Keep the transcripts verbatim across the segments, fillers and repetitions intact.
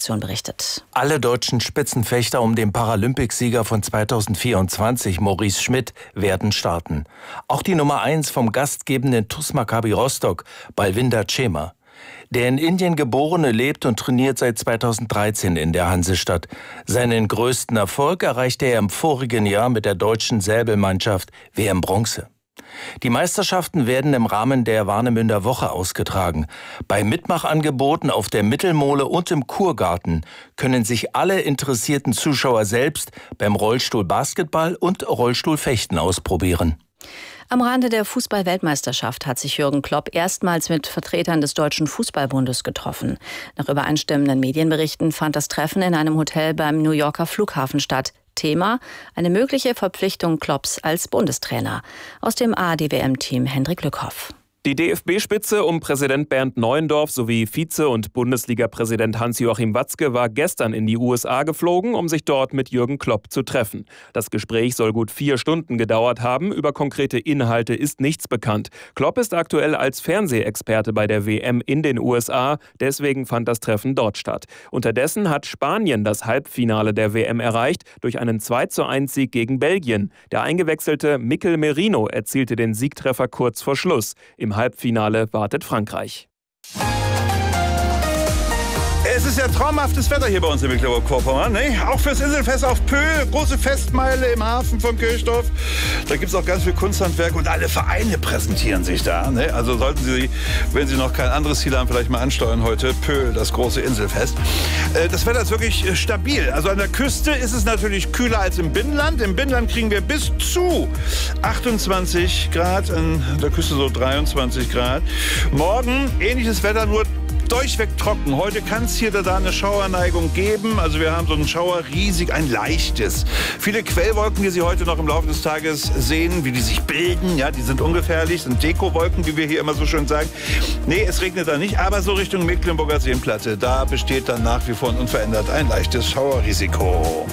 Redaktion berichtet. Alle deutschen Spitzenfechter um den Paralympicsieger von zweitausendvierundzwanzig, Maurice Schmidt, werden starten. Auch die Nummer eins vom gastgebenden T U S Maccabi Rostock, Balwinder Cema. Der in Indien geborene lebt und trainiert seit zweitausenddreizehn in der Hansestadt. Seinen größten Erfolg erreichte er im vorigen Jahr mit der deutschen Säbelmannschaft W M Bronze. Die Meisterschaften werden im Rahmen der Warnemünder Woche ausgetragen. Bei Mitmachangeboten auf der Mittelmole und im Kurgarten können sich alle interessierten Zuschauer selbst beim Rollstuhlbasketball und Rollstuhlfechten ausprobieren. Am Rande der Fußball-Weltmeisterschaft hat sich Jürgen Klopp erstmals mit Vertretern des Deutschen Fußballbundes getroffen. Nach übereinstimmenden Medienberichten fand das Treffen in einem Hotel beim New Yorker Flughafen statt. Thema: eine mögliche Verpflichtung Klopps als Bundestrainer. Aus dem A R D W M-Team Hendrik Lückhoff. Die D F B-Spitze um Präsident Bernd Neuendorf sowie Vize- und Bundesliga-Präsident Hans-Joachim Watzke war gestern in die U S A geflogen, um sich dort mit Jürgen Klopp zu treffen. Das Gespräch soll gut vier Stunden gedauert haben. Über konkrete Inhalte ist nichts bekannt. Klopp ist aktuell als Fernsehexperte bei der W M in den U S A. Deswegen fand das Treffen dort statt. Unterdessen hat Spanien das Halbfinale der W M erreicht durch einen zwei zu eins Sieg gegen Belgien. Der eingewechselte Mikel Merino erzielte den Siegtreffer kurz vor Schluss. Im Halbfinale wartet Frankreich. Es ist ja traumhaftes Wetter hier bei uns in Mecklenburg-Vorpommern, ne? Auch fürs Inselfest auf Pöhl, große Festmeile im Hafen vom Kirchdorf. Da gibt es auch ganz viel Kunsthandwerk und alle Vereine präsentieren sich da, ne? Also sollten Sie, wenn Sie noch kein anderes Ziel haben, vielleicht mal ansteuern heute. Pöhl, das große Inselfest. Äh, das Wetter ist wirklich äh, stabil. Also an der Küste ist es natürlich kühler als im Binnenland. Im Binnenland kriegen wir bis zu achtundzwanzig Grad, an der Küste so dreiundzwanzig Grad. Morgen ähnliches Wetter, nur durchweg trocken. Heute kann es hier oder da eine Schauerneigung geben. Also wir haben so ein Schauerrisiko, ein leichtes. Viele Quellwolken, die Sie heute noch im Laufe des Tages sehen, wie die sich bilden, ja, die sind ungefährlich, sind Dekowolken, wie wir hier immer so schön sagen. Nee, es regnet da nicht, aber so Richtung Mecklenburger Seenplatte, da besteht dann nach wie vor unverändert ein leichtes Schauerrisiko.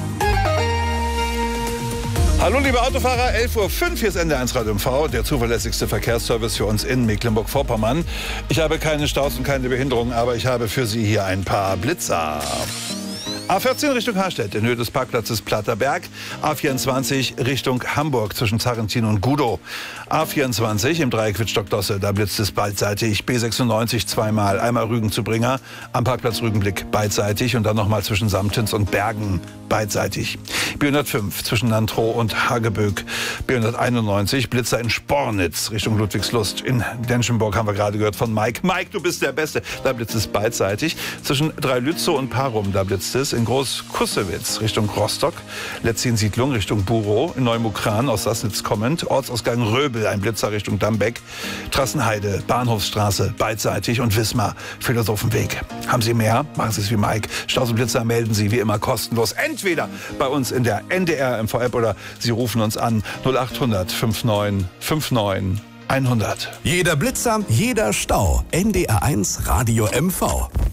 Hallo liebe Autofahrer, elf Uhr fünf, hier ist N D R eins Radio M V, der zuverlässigste Verkehrsservice für uns in Mecklenburg-Vorpommern. Ich habe keine Staus und keine Behinderungen, aber ich habe für Sie hier ein paar Blitzer. A vierzehn Richtung Harstedt in Höhe des Parkplatzes Platter Berg. A vierundzwanzig Richtung Hamburg zwischen Zarrentin und Gudow. A vierundzwanzig im Dreieck Wittstock-Dosse, da blitzt es beidseitig. B sechsundneunzig zweimal, einmal Rügen zu Bringer, am Parkplatz Rügenblick beidseitig und dann nochmal zwischen Samtens und Bergen beidseitig. B hundertfünf zwischen Nantrow und Hageböck. B hunderteinundneunzig Blitzer in Spornitz Richtung Ludwigslust. In Denschenburg haben wir gerade gehört von Mike. Mike, du bist der Beste. Da blitzt es beidseitig. Zwischen Dreilützow und Parum, da blitzt es. In Groß-Kussewitz Richtung Rostock, Letzin-Siedlung Richtung Burow, in Neumukran aus Sassnitz kommend, Ortsausgang Röbel, ein Blitzer Richtung Dambeck, Trassenheide, Bahnhofsstraße, beidseitig und Wismar, Philosophenweg. Haben Sie mehr? Machen Sie es wie Mike. Staus und Blitzer melden Sie wie immer kostenlos. Entweder bei uns in der N D R M V-App oder Sie rufen uns an null achthundert neunundfünfzig neunundfünfzig hundert. Jeder Blitzer, jeder Stau. N D R eins Radio M V.